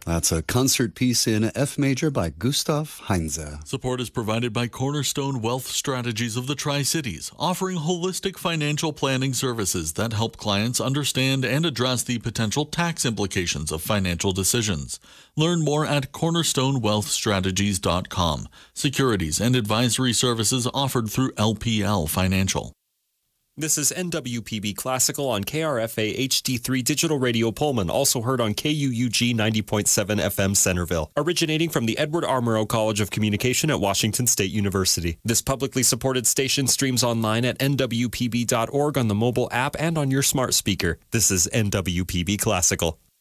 That's a concert piece in F major by Gustav Heinze. Support is provided by Cornerstone Wealth Strategies of the Tri-Cities, offering holistic financial planning services that help clients understand and address the potential tax implications of financial decisions. Learn more at cornerstonewealthstrategies.com. Securities and advisory services offered through LPL Financial. This is NWPB Classical on KRFA HD3 Digital Radio Pullman, also heard on KUUG 90.7 FM Centerville, originating from the Edward R. Murrow College of Communication at Washington State University. This publicly supported station streams online at nwpb.org on the mobile app and on your smart speaker. This is NWPB Classical.